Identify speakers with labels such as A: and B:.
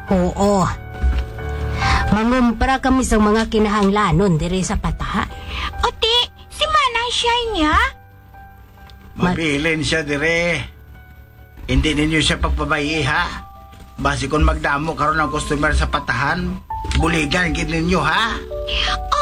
A: Oo. Mangumpra kami sa mga kinahanglanon diri sa pataha.
B: Oti, si Manang siya niya?
C: Mabilin siya dire. Hindi ninyo siya pagbabayi ha. Basi kung magdamo karon ng customer sa patahan, buligan gid ninyo ha.